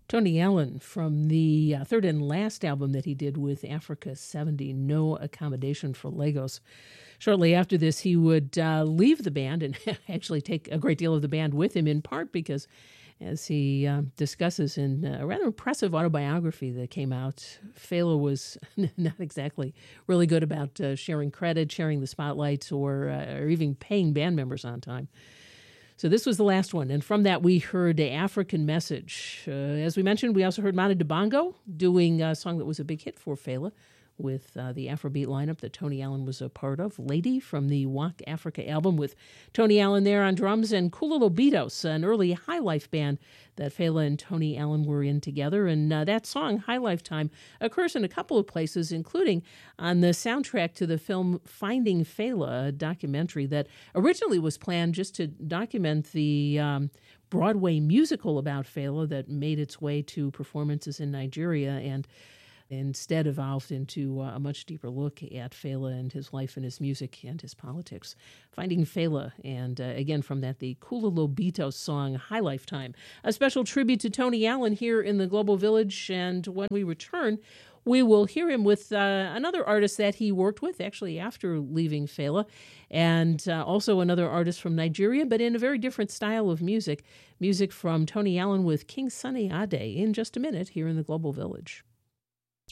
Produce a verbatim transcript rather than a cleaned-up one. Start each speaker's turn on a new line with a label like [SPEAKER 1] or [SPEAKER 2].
[SPEAKER 1] Tony Allen from the uh, third and last album that he did with Africa seventy, No Accommodation for Lagos. Shortly after this, he would uh, leave the band and actually take a great deal of the band with him, in part because, as he uh, discusses in a rather impressive autobiography that came out, Fela was not exactly really good about uh, sharing credit, sharing the spotlight, or, uh, or even paying band members on time. So this was the last one, and from that we heard African Message. Uh, as we mentioned, we also heard Manu Dibango doing a song that was a big hit for Fela with uh, the Afrobeat lineup that Tony Allen was a part of, Lady from the Walk Africa album with Tony Allen there on drums, and Kula Lobitos, an early High Life band that Fela and Tony Allen were in together. And uh, that song, High Lifetime, occurs in a couple of places, including on the soundtrack to the film Finding Fela, a documentary that originally was planned just to document the um, Broadway musical about Fela that made its way to performances in Nigeria, and instead evolved into uh, a much deeper look at Fela and his life and his music and his politics. Finding Fela, and uh, again from that, the Kula Lobito song, High Lifetime. A special tribute to Tony Allen here in the Global Village, and when we return, we will hear him with uh, another artist that he worked with, actually after leaving Fela, and uh, also another artist from Nigeria, but in a very different style of music. Music from Tony Allen with King Sunny Ade in just a minute here in the Global Village.